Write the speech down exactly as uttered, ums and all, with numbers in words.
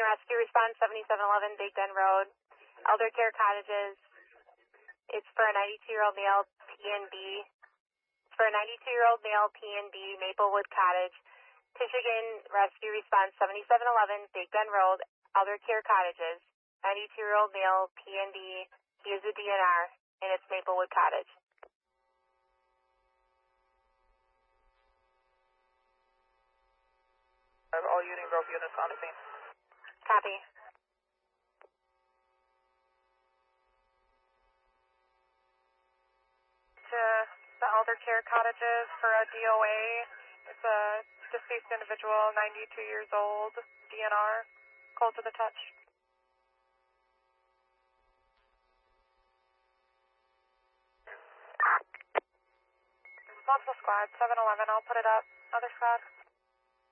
Rescue Response seventy-seven eleven Big Bend Road, Elder Care Cottages. It's for a ninety-two-year-old male P and B. It's for a ninety-two-year-old male P and B, Maplewood Cottage. Michigan Rescue Response seventy-seven eleven Big Bend Road, Elder Care Cottages. ninety-two-year-old male P and B. He is a D N R, and it's Maplewood Cottage. All Union Grove units on the scene. Copy. To the Elder Care Cottages for a D O A. It's a deceased individual, ninety-two years old, D N R. Cold to the touch. Multiple squad, seven eleven, I'll put it up. Other squad.